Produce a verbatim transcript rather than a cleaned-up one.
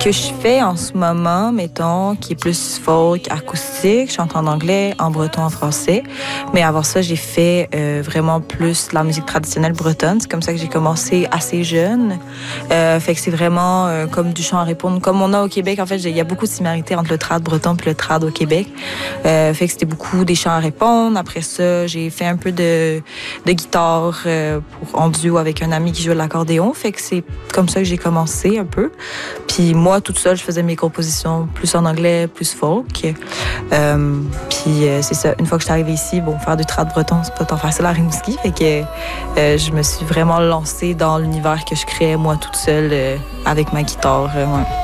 que je fais en ce moment, mettons, qui est plus folk, acoustique, je chante en anglais, en breton, en français. Mais avant ça, j'ai fait euh, vraiment plus la musique traditionnelle bretonne. C'est comme ça que j'ai commencé assez jeune. Euh, fait que c'est vraiment euh, comme du chant à répondre, comme on a au Québec. En fait, il y a beaucoup de similarités entre le trad breton et le trad au Québec. Euh, fait que c'était beaucoup des chants à répondre. Après ça, j'ai fait un peu de, de guitare euh, pour, en duo avec un ami qui jouait de l'accordéon. Fait que c'est comme ça que j'ai commencé un peu. Puis moi, toute seule, je faisais mes compositions plus en anglais, plus folk. Euh, puis euh, c'est ça. Une fois que je suis arrivée ici, bon, faire du trad breton, c'est pas tant facile à Rimouski. Fait que euh, je me suis vraiment lancée dans l'univers que je créais moi toute seule euh, avec ma guitare. Euh, ouais.